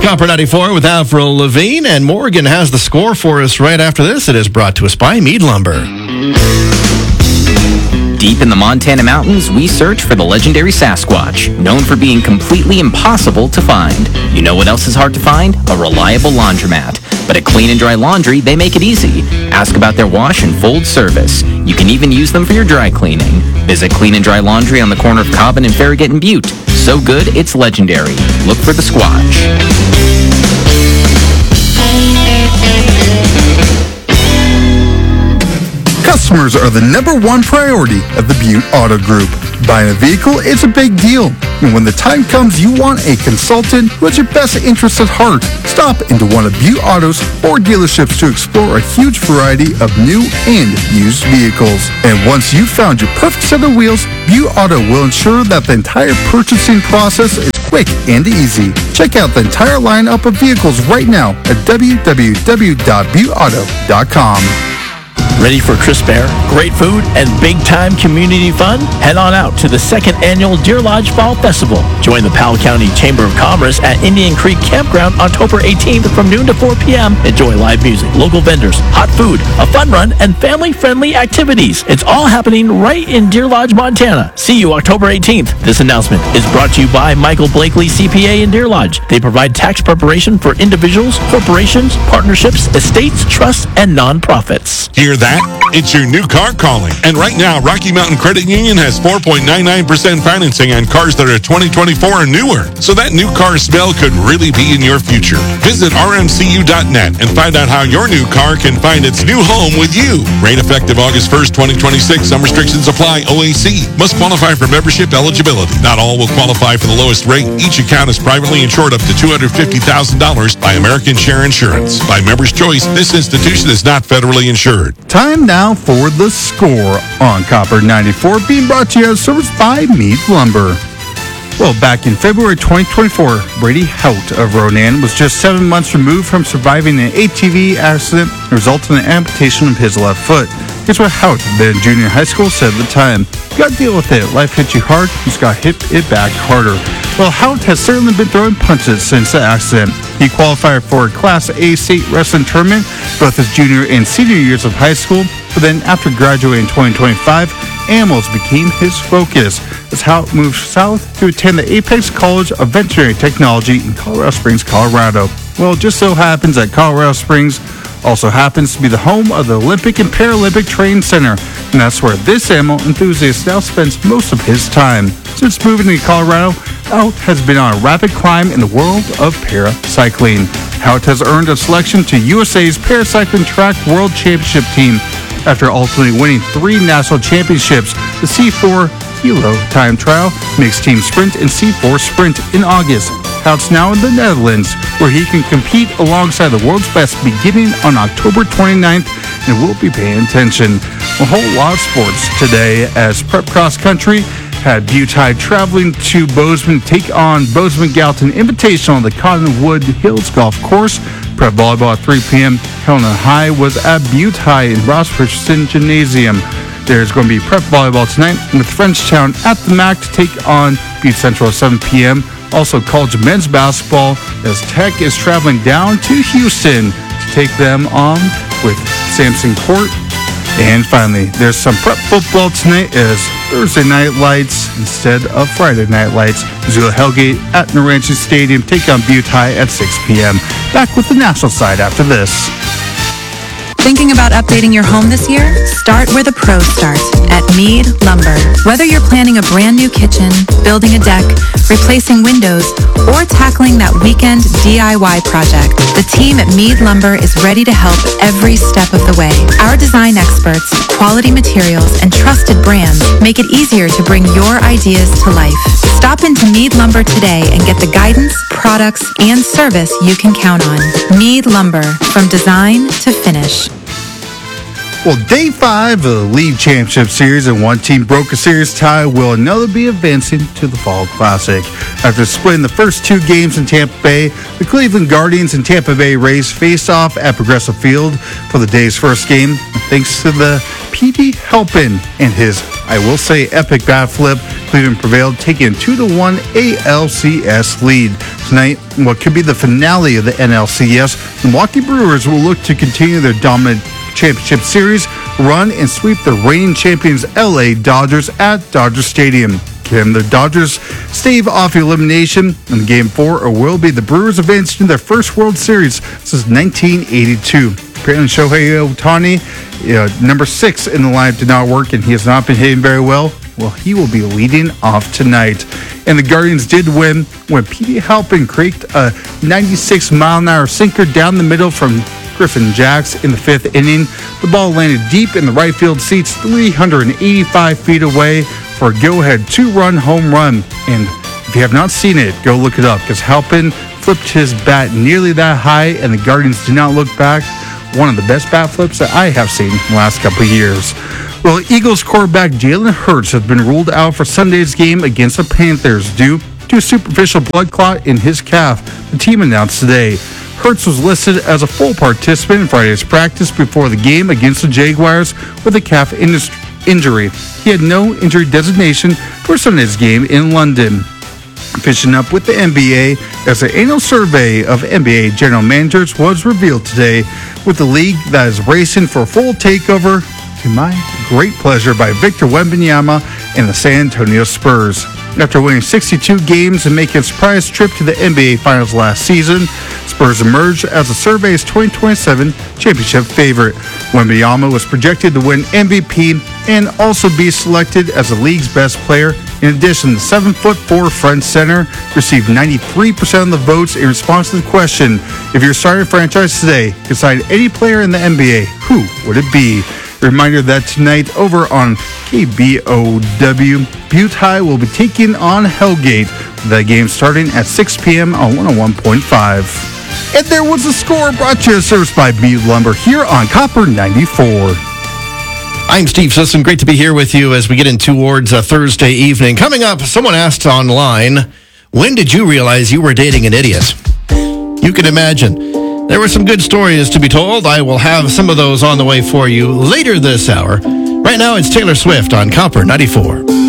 Copper 94 with Avril Lavigne, and Morgan has the score for us right after this. It is brought to us by Mead Lumber. Deep in the Montana mountains, we search for the legendary Sasquatch, known for being completely impossible to find. You know what else is hard to find? A reliable laundromat. But at Clean and Dry Laundry, they make it easy. Ask about their wash and fold service. You can even use them for your dry cleaning. Visit Clean and Dry Laundry on the corner of Cobbin and Farragut and Butte. So good, it's legendary. Look for the Squatch. Customers are the number one priority of the Butte Auto Group. Buying a vehicle is a big deal, and when the time comes you want a consultant who has your best interests at heart. Stop into one of Butte Auto's 4 dealerships to explore a huge variety of new and used vehicles. And once you've found your perfect set of wheels, Butte Auto will ensure that the entire purchasing process is quick and easy. Check out the entire lineup of vehicles right now at www.butteauto.com. Ready for crisp air, great food, and big-time community fun? Head on out to the 2nd Annual Deer Lodge Fall Festival. Join the Powell County Chamber of Commerce at Indian Creek Campground October 18th from noon to 4 p.m. Enjoy live music, local vendors, hot food, a fun run, and family-friendly activities. It's all happening right in Deer Lodge, Montana. See you October 18th. This announcement is brought to you by Michael Blakely CPA in Deer Lodge. They provide tax preparation for individuals, corporations, partnerships, estates, trusts, and nonprofits. Hear that? It's your new car calling. And right now, Rocky Mountain Credit Union has 4.99% financing on cars that are 2024 or newer. So that new car smell could really be in your future. Visit rmcu.net and find out how your new car can find its new home with you. Rate effective August 1st, 2026. Some restrictions apply. OAC. Must qualify for membership eligibility. Not all will qualify for the lowest rate. Each account is privately insured up to $250,000 by American Share Insurance. By Members' Choice, this institution is not federally insured. Time now for the score on Copper 94, being brought to you as service by Mead Lumber. Well, back in February 2024, Brady Hout of Ronan was just 7 months removed from surviving an ATV accident resulting in amputation of his left foot. Here's what Hout, then junior high school, said at the time. You gotta deal with it. Life hits you hard, you just gotta hit it back harder. Well, Hout has certainly been throwing punches since the accident. He qualified for a Class A state wrestling tournament both his junior and senior years of high school, but then after graduating in 2025, animals became his focus as Hout moved south to attend the Apex College of Veterinary Technology in Colorado Springs, Colorado. Well, it just so happens that Colorado Springs also happens to be the home of the Olympic and Paralympic Training Center, and that's where this animal enthusiast now spends most of his time. Since moving to Colorado, Hout has been on a rapid climb in the world of paracycling. Hout has earned a selection to USA's Paracycling Track World Championship team after ultimately winning 3 national championships, the C4 Kilo Time Trial, Mixed Team Sprint, and C4 Sprint in August. Hout's now in the Netherlands, where he can compete alongside the world's best beginning on October 29th, and will be paying attention. A whole lot of sports today as Prep Cross Country had Butte High traveling to Bozeman to take on Bozeman Gallatin Invitational on the Cottonwood Hills Golf Course. Prep volleyball at 3 p.m. Helena High was at Butte High in Ross Richardson Gymnasium. There's going to be prep volleyball tonight with Frenchtown at the MAC to take on Butte Central at 7 p.m. Also college men's basketball as Tech is traveling down to Houston to take them on with Sampson Court. And finally, there's some prep football tonight as Thursday night lights instead of Friday night lights. Missoula Hellgate at Naranche Stadium take on Butte High at 6 p.m. Back with the national side after this. Thinking about updating your home this year? Start where the pros start, at Mead Lumber. Whether you're planning a brand new kitchen, building a deck, replacing windows, or tackling that weekend DIY project, the team at Mead Lumber is ready to help every step of the way. Our design experts, quality materials, and trusted brands make it easier to bring your ideas to life. Stop into Mead Lumber today and get the guidance, products, and service you can count on. Mead Lumber, from design to finish. Well, Day 5 of the League Championship Series, and one team broke a series tie, will another be advancing to the Fall Classic. After splitting the first 2 games in Tampa Bay, the Cleveland Guardians and Tampa Bay Rays faced off at Progressive Field for the day's first game. Thanks to the P.D. Halpin and his, I will say, epic bat flip, Cleveland prevailed, taking a 2-1 ALCS lead. tonight, what could be the finale of the NLCS, the Milwaukee Brewers will look to continue their dominant championship series run and sweep the reigning champions LA Dodgers at Dodger Stadium. Can the Dodgers stave off elimination in Game 4, or will be the Brewers advanced in their first World Series since 1982? Apparently, Shohei Ohtani, number 6 in the lineup, did not work, and he has not been hitting very well. Well, he will be leading off tonight. And the Guardians did win when Petey Halpin cracked a 96-mile-an-hour sinker down the middle from Griffin Jacks in the 5th inning. The ball landed deep in the right field seats, 385 feet away for a go-ahead 2-run home run. And if you have not seen it, go look it up, because Halpin flipped his bat nearly that high, and the Guardians did not look back. One of the best bat flips that I have seen in the last couple of years. Well, Eagles quarterback Jalen Hurts has been ruled out for Sunday's game against the Panthers due to a superficial blood clot in his calf, the team announced today. Hurts was listed as a full participant in Friday's practice before the game against the Jaguars with a calf injury. He had no injury designation for Sunday's game in London. Finishing up with the NBA, as the annual survey of NBA general managers was revealed today, with the league that is racing for a full takeover, to my great pleasure, by Victor Wembanyama and the San Antonio Spurs. After winning 62 games and making a surprise trip to the NBA Finals last season, Spurs emerged as the survey's 2027 championship favorite. Wembanyama was projected to win MVP and also be selected as the league's best player. In addition, the 7'4" front center received 93% of the votes in response to the question, if you're starting a franchise today, could sign any player in the NBA, who would it be? A reminder that tonight over on KBOW, Butte High will be taking on Hellgate. That game starting at 6 p.m. on 101.5. And there was a score brought to you service by Mead Lumber here on Copper 94. I'm Steve Sisson. Great to be here with you as we get in towards Thursday evening. Coming up, someone asked online, when did you realize you were dating an idiot? You can imagine. There were some good stories to be told. I will have some of those on the way for you later this hour. Right now, it's Taylor Swift on Copper 94.